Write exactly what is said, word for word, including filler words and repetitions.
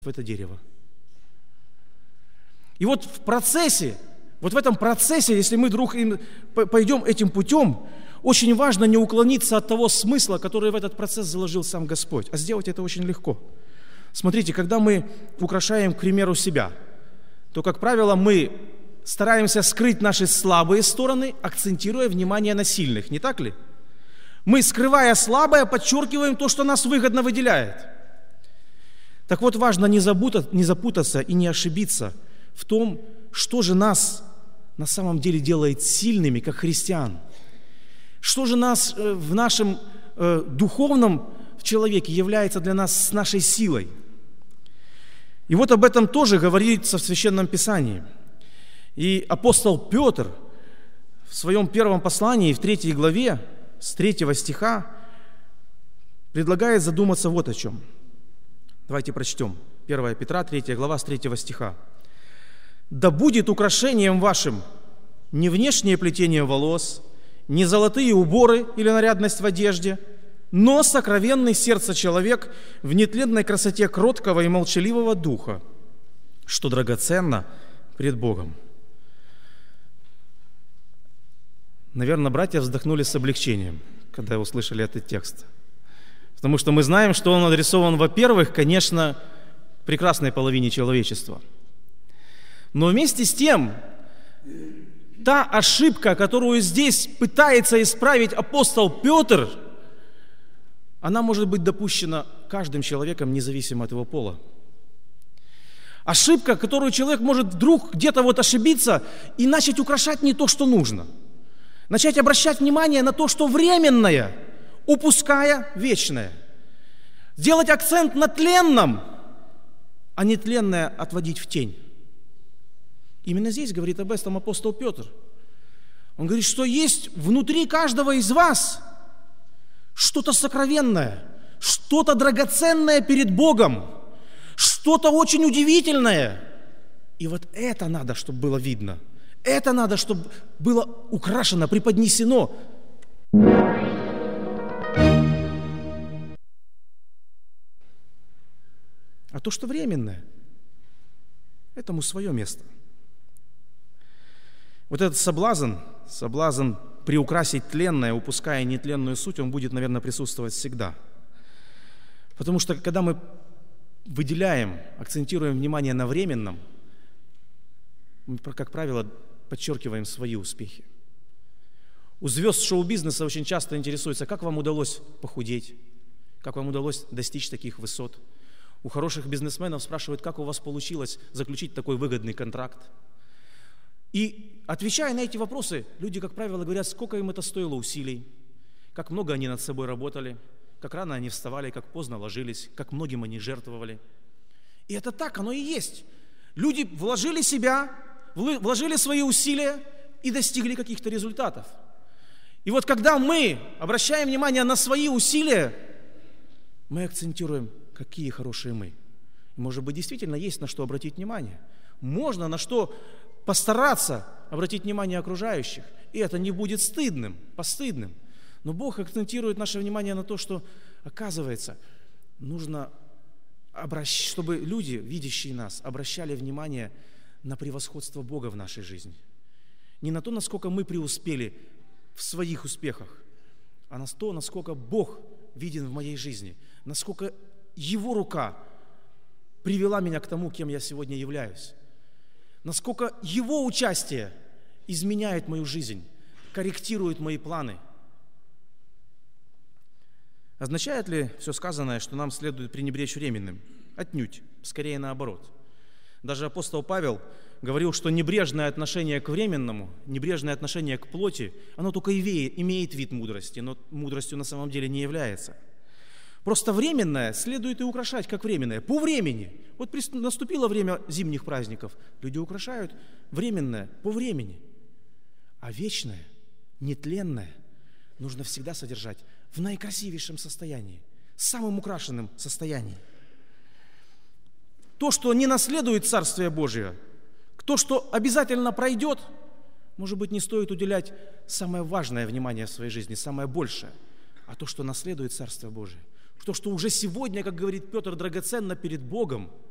в это дерево. И вот в процессе, вот в этом процессе, если мы вдруг пойдем этим путем, очень важно не уклониться от того смысла, который в этот процесс заложил сам Господь. А сделать это очень легко. Смотрите, когда мы украшаем, к примеру, себя, то, как правило, мы стараемся скрыть наши слабые стороны, акцентируя внимание на сильных, не так ли? Мы, скрывая слабое, подчеркиваем то, что нас выгодно выделяет. Так вот, важно не запутаться, не запутаться и не ошибиться в том, что же нас на самом деле делает сильными, как христиан. Что же нас в нашем э, духовном человеке является для нас с нашей силой. И вот об этом тоже говорится в Священном Писании. И апостол Петр в своем первом послании, в третьей главе, с третьего стиха, предлагает задуматься вот о чем. Давайте прочтем. первое Петра, третья глава, с третьего стиха. «Да будет украшением вашим не внешнее плетение волос, не золотые уборы или нарядность в одежде, но сокровенный сердце человек в нетленной красоте кроткого и молчаливого духа, что драгоценно пред Богом». Наверное, братья вздохнули с облегчением, когда услышали этот текст. Потому что мы знаем, что он адресован, во-первых, конечно, прекрасной половине человечества. Но вместе с тем, та ошибка, которую здесь пытается исправить апостол Петр, она может быть допущена каждым человеком, независимо от его пола. Ошибка, которую человек может вдруг где-то вот ошибиться и начать украшать не то, что нужно. Начать обращать внимание на то, что временное, упуская вечное. Делать акцент на тленном, а не тленное отводить в тень. Именно здесь говорит об этом апостол Петр. Он говорит, что есть внутри каждого из вас что-то сокровенное, что-то драгоценное перед Богом, что-то очень удивительное. И вот это надо, чтобы было видно. Это надо, чтобы было украшено, преподнесено. А то, что временное, этому свое место. Вот этот соблазн, соблазн приукрасить тленное, упуская нетленную суть, он будет, наверное, присутствовать всегда. Потому что, когда мы выделяем, акцентируем внимание на временном, мы, как правило, подчеркиваем свои успехи. У звезд шоу-бизнеса очень часто интересуются, как вам удалось похудеть, как вам удалось достичь таких высот. У хороших бизнесменов спрашивают, как у вас получилось заключить такой выгодный контракт. И отвечая на эти вопросы, люди, как правило, говорят, сколько им это стоило усилий, как много они над собой работали, как рано они вставали, как поздно ложились, как многим они жертвовали. И это так, оно и есть. Люди вложили себя, вложили свои усилия и достигли каких-то результатов. И вот когда мы обращаем внимание на свои усилия, мы акцентируем, какие хорошие мы. Может быть, действительно есть на что обратить внимание. Можно на что постараться обратить внимание окружающих. И это не будет стыдным, постыдным. Но Бог акцентирует наше внимание на то, что, оказывается, нужно, обращ... чтобы люди, видящие нас, обращали внимание на превосходство Бога в нашей жизни. Не на то, насколько мы преуспели в своих успехах, а на то, насколько Бог виден в моей жизни, насколько Его рука привела меня к тому, кем я сегодня являюсь, насколько Его участие изменяет мою жизнь, корректирует мои планы. Означает ли все сказанное, что нам следует пренебречь временным? Отнюдь, скорее наоборот. Даже апостол Павел говорил, что небрежное отношение к временному, небрежное отношение к плоти, оно только имеет вид мудрости, но мудростью на самом деле не является. Просто временное следует и украшать, как временное, по времени. Вот наступило время зимних праздников, люди украшают временное по времени. А вечное, нетленное нужно всегда содержать в наикрасивейшем состоянии, самым украшенном состоянии. То, что не наследует Царствие Божие, то, что обязательно пройдет, может быть, не стоит уделять самое важное внимание в своей жизни, самое большее, а то, что наследует Царствие Божие, то, что уже сегодня, как говорит Петр, драгоценно перед Богом,